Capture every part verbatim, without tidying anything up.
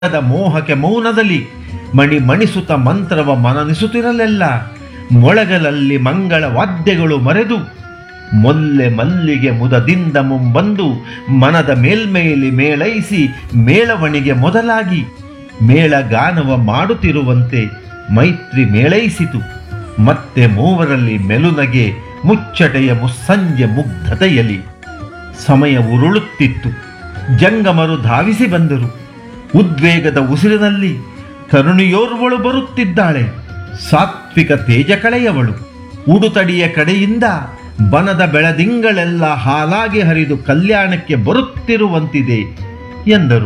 ಅದ ಮೋಹಕ್ಕೆ ಮೌನದಲ್ಲಿ ಮಣಿ ಮಣಿಸುತ್ತ ಮಂತ್ರವ ಮನನಿಸುತ್ತಿರಲೆಲ್ಲ ಮೊಳಗಲಲ್ಲಿ ಮಂಗಳ ವಾದ್ಯಗಳು ಮರೆದು ಮೊಲ್ಲೆ ಮಲ್ಲಿಗೆ ಮುದದಿಂದ ಮುಂಬಂದು ಮನದ ಮೇಲ್ಮೇಲಿ ಮೇಳೈಸಿ ಮೇಳವಣಿಗೆ ಮೊದಲಾಗಿ ಮೇಳಗಾನವ ಮಾಡುತ್ತಿರುವಂತೆ ಮೈತ್ರಿ ಮೇಳೈಸಿತು. ಮತ್ತೆ ಮೂವರಲ್ಲಿ ಮೆಲುನಗೆ ಮುಚ್ಚಟೆಯ ಮುಸ್ಸಂಜೆ ಮುಗ್ಧತೆಯಲಿ. ಸಮಯ ಉರುಳುತ್ತಿತ್ತು. ಜಂಗಮರು ಧಾವಿಸಿ ಬಂದರು. ಉದ್ವೇಗದ ಉಸಿರಿನಲ್ಲಿ ತರುಣಿಯೋರ್ವಳು ಬರುತ್ತಿದ್ದಾಳೆ. ಸಾತ್ವಿಕ ತೇಜ ಕಳೆಯವಳು. ಉಡುತಡಿಯ ಕಡೆಯಿಂದ ಬನದ ಬೆಳದಿಂಗಳೆಲ್ಲ ಹಾಲಾಗಿ ಹರಿದು ಕಲ್ಯಾಣಕ್ಕೆ ಬರುತ್ತಿರುವಂತಿದೆ ಎಂದರು.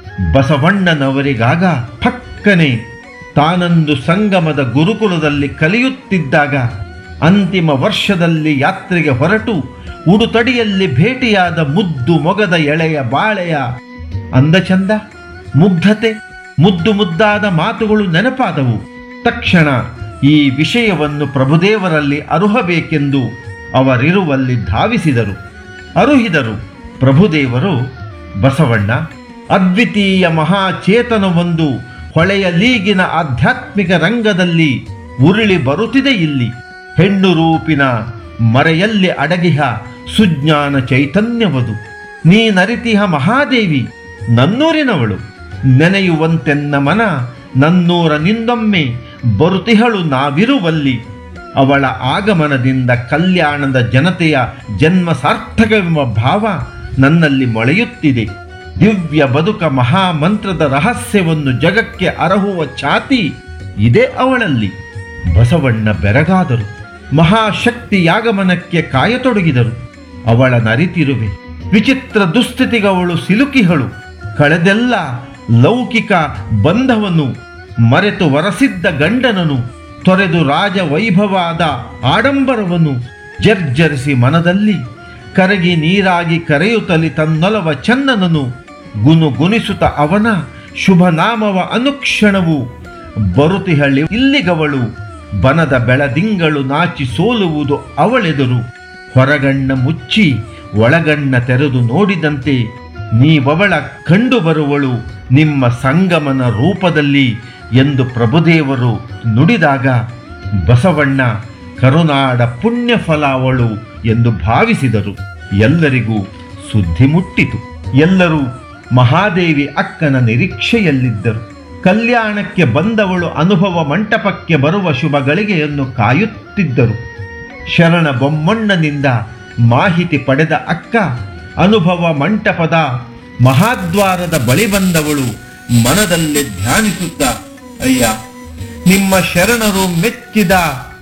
ಬಸವಣ್ಣನವರಿಗಾಗ ಫಕ್ಕನೆ ತಾನೊಂದು ಸಂಗಮದ ಗುರುಕುಲದಲ್ಲಿ ಕಲಿಯುತ್ತಿದ್ದಾಗ ಅಂತಿಮ ವರ್ಷದಲ್ಲಿ ಯಾತ್ರೆಗೆ ಹೊರಟು ಉಡುತಡಿಯಲ್ಲಿ ಭೇಟಿಯಾದ ಮುದ್ದು ಮೊಗದ ಎಳೆಯ ಬಾಳೆಯ ಅಂದಚಂದ, ಮುಗ್ಧತೆ, ಮುದ್ದು ಮುದ್ದಾದ ಮಾತುಗಳು ನೆನಪಾದವು. ತಕ್ಷಣ ಈ ವಿಷಯವನ್ನು ಪ್ರಭುದೇವರಲ್ಲಿ ಅರುಹಬೇಕೆಂದು ಅವರಿರುವಲ್ಲಿ ಧಾವಿಸಿದರು. ಅರುಹಿದರು. ಪ್ರಭುದೇವರು, ಬಸವಣ್ಣ, ಅದ್ವಿತೀಯ ಮಹಾಚೇತನವೊಂದು ಹೊಳೆಯಲೀಗಿನ ಆಧ್ಯಾತ್ಮಿಕ ರಂಗದಲ್ಲಿ ಉರುಳಿ ಬರುತ್ತಿದೆ ಇಲ್ಲಿ. ಹೆಣ್ಣು ರೂಪಿನ ಮರೆಯಲ್ಲಿ ಅಡಗಿಹ ಸುಜ್ಞಾನ ಚೈತನ್ಯವದು. ನೀನರಿತಿಹ ಮಹಾದೇವಿ ನನ್ನೂರಿನವಳು. ನೆನೆಯುವಂತೆನ್ನ ಮನ ನನ್ನೂರ ನಿಂದೊಮ್ಮೆ ಬರುತಿಹಳು ನಾವಿರುವಲ್ಲಿ. ಅವಳ ಆಗಮನದಿಂದ ಕಲ್ಯಾಣದ ಜನತೆಯ ಜನ್ಮ ಸಾರ್ಥಕವೆಂಬ ಭಾವ ನನ್ನಲ್ಲಿ ಮೊಳೆಯುತ್ತಿದೆ. ದಿವ್ಯ ಬದುಕ ಮಹಾಮಂತ್ರದ ರಹಸ್ಯವನ್ನು ಜಗಕ್ಕೆ ಅರಹುವ ಛಾತಿ ಇದೆ ಅವಳಲ್ಲಿ. ಬಸವಣ್ಣ ಬೆರಗಾದರು. ಮಹಾಶಕ್ತಿಯಾಗಮನಕ್ಕೆ ಕಾಯತೊಡಗಿದರು. ಅವಳ ನರಿತಿರುವೆ. ವಿಚಿತ್ರ ದುಸ್ಥಿತಿಗವಳು ಸಿಲುಕಿಹಳು. ಕಳೆದೆಲ್ಲ ಲೌಕಿಕ ಬಂಧವನ್ನು ಮರೆತು ವರಸಿದ್ದ ಗಂಡನನು ತೊರೆದು ರಾಜ ವೈಭವಾದ ಆಡಂಬರವನ್ನು ಜರ್ಜರಿಸಿ ಮನದಲ್ಲಿ ಕರಗಿ ನೀರಾಗಿ ಕರೆಯುತ್ತಲಿ ತನ್ನೊಲವ ಚನ್ನನನು ಗುನುಗುಣಿಸುತ್ತ ಅವನ ಶುಭನಾಮವ ಅನುಕ್ಷಣವು ಬರುತಿಹಳ್ಳಿ ಇಲ್ಲಿಗವಳು. ಬನದ ಬೆಳದಿಂಗಳು ನಾಚಿ ಸೋಲುವುದು ಅವಳೆದುರು. ಹೊರಗಣ್ಣ ಮುಚ್ಚಿ ಒಳಗಣ್ಣ ತೆರೆದು ನೋಡಿದಂತೆ ನೀವವಳ ಕಂಡು ಬರುವಳು ನಿಮ್ಮ ಸಂಗಮನ ರೂಪದಲ್ಲಿ ಎಂದು ಪ್ರಭುದೇವರು ನುಡಿದಾಗ ಬಸವಣ್ಣ ಕರುನಾಡ ಪುಣ್ಯಫಲ ಅವಳು ಎಂದು ಭಾವಿಸಿದರು. ಎಲ್ಲರಿಗೂ ಸುದ್ದಿ ಮುಟ್ಟಿತು. ಎಲ್ಲರೂ ಮಹಾದೇವಿ ಅಕ್ಕನ ನಿರೀಕ್ಷೆಯಲ್ಲಿದ್ದರು. ಕಲ್ಯಾಣಕ್ಕೆ ಬಂದವಳು ಅನುಭವ ಮಂಟಪಕ್ಕೆ ಬರುವ ಶುಭ ಗಳಿಗೆಯನ್ನು ಕಾಯುತ್ತಿದ್ದರು. ಶರಣ ಬೊಮ್ಮಣ್ಣನಿಂದ ಮಾಹಿತಿ ಪಡೆದ ಅಕ್ಕ ಅನುಭವ ಮಂಟಪದ ಮಹಾದ್ವಾರದ ಬಳಿ ಬಂದವಳು ಮನದಲ್ಲೇ ಧ್ಯಾನಿಸುತ್ತ, ಅಯ್ಯ, ನಿಮ್ಮ ಶರಣರು ಮೆಚ್ಚಿದ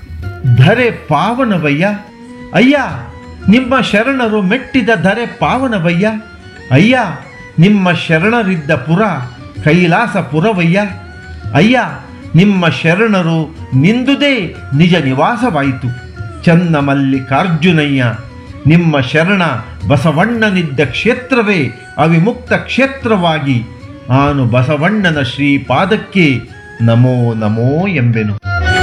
ಧರೆ ಪಾವನವಯ್ಯ. ಅಯ್ಯ, ನಿಮ್ಮ ಶರಣರು ಮೆಟ್ಟಿದ ಧರೆ ಪಾವನವಯ್ಯ. ಅಯ್ಯ, ನಿಮ್ಮ ಶರಣರಿದ್ದ ಪುರ ಕೈಲಾಸಪುರವಯ್ಯ. ಅಯ್ಯ, ನಿಮ್ಮ ಶರಣರು ನಿಂದುದೇ ನಿಜ ನಿವಾಸವಾಯಿತು. ಚನ್ನಮಲ್ಲಿಕಾರ್ಜುನಯ್ಯ, ನಿಮ್ಮ ಶರಣ ಬಸವಣ್ಣನಿದ್ದ ಕ್ಷೇತ್ರವೇ ಅವಿಮುಕ್ತ ಕ್ಷೇತ್ರವಾಗಿ ಆನು ಬಸವಣ್ಣನ ಶ್ರೀಪಾದಕ್ಕೆ ನಮೋ ನಮೋ ಎಂಬೆನು.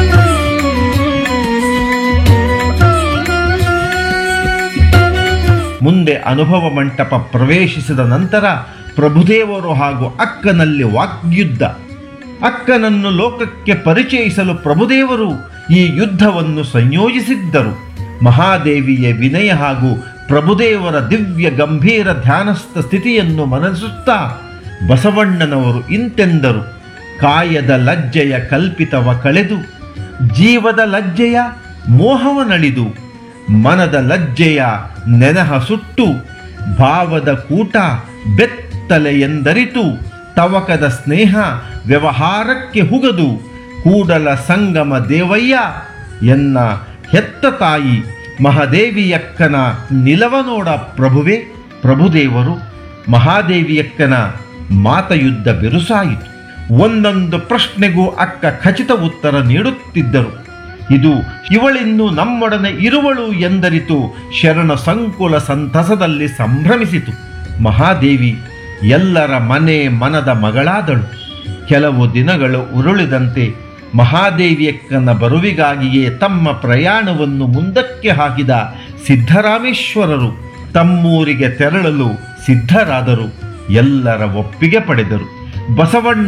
ಮುಂದೆ ಅನುಭವ ಮಂಟಪ ಪ್ರವೇಶಿಸಿದ ನಂತರ ಪ್ರಭುದೇವರು ಹಾಗೂ ಅಕ್ಕನಲ್ಲಿ ವಾಗ್ಯುದ್ಧ. ಅಕ್ಕನನ್ನು ಲೋಕಕ್ಕೆ ಪರಿಚಯಿಸಲು ಪ್ರಭುದೇವರು ಈ ಯುದ್ಧವನ್ನು ಸಂಯೋಜಿಸಿದ್ದರು. ಮಹಾದೇವಿಯ ವಿನಯ ಹಾಗೂ ಪ್ರಭುದೇವರ ದಿವ್ಯ ಗಂಭೀರ ಧ್ಯಾನಸ್ಥ ಸ್ಥಿತಿಯನ್ನು ಮನಸುತ್ತಾ ಬಸವಣ್ಣನವರು ಇಂತೆಂದರು. ಕಾಯದ ಲಜ್ಜೆಯ ಕಲ್ಪಿತವ ಕಳೆದು ಜೀವದ ಲಜ್ಜೆಯ ಮೋಹವನಳಿದು ಮನದ ಲಜ್ಜೆಯ ನೆನಹ ಸುಟ್ಟು ಭಾವದ ಕೂಟ ಬೆತ್ತಲೆ ಎಂದರಿತು ತವಕದ ಸ್ನೇಹ ವ್ಯವಹಾರಕ್ಕೆ ಹುಗದು ಕೂಡಲ ಸಂಗಮ ದೇವಯ್ಯ ಎನ್ನ ಹೆತ್ತ ತಾಯಿ ಮಹಾದೇವಿಯಕ್ಕನ ನಿಲವನೋಡ ಪ್ರಭುವೆ. ಪ್ರಭುದೇವರು ಮಹಾದೇವಿಯಕ್ಕನ ಮಾತಯುದ್ಧ ಬಿರುಸಾಯಿತು. ಒಂದೊಂದು ಪ್ರಶ್ನೆಗೂ ಅಕ್ಕ ಖಚಿತ ಉತ್ತರ ನೀಡುತ್ತಿದ್ದರು. ಇದು ಇವಳಿನ್ನು ನಮ್ಮೊಡನೆ ಇರುವಳು ಎಂದರಿತು ಶರಣ ಸಂಕುಲ ಸಂತಸದಲ್ಲಿ ಸಂಭ್ರಮಿಸಿತು. ಮಹಾದೇವಿ ಎಲ್ಲರ ಮನೆ ಮನದ ಮಗಳಾದಳು. ಕೆಲವು ದಿನಗಳು ಉರುಳಿದಂತೆ ಮಹಾದೇವಿಯಕ್ಕನ ಬರುವಿಗಾಗಿಯೇ ತಮ್ಮ ಪ್ರಯಾಣವನ್ನು ಮುಂದಕ್ಕೆ ಹಾಕಿದ ಸಿದ್ಧರಾಮೇಶ್ವರರು ತಮ್ಮೂರಿಗೆ ತೆರಳಲು ಸಿದ್ಧರಾದರು. ಎಲ್ಲರ ಒಪ್ಪಿಗೆ ಪಡೆದರು. ಬಸವಣ್ಣ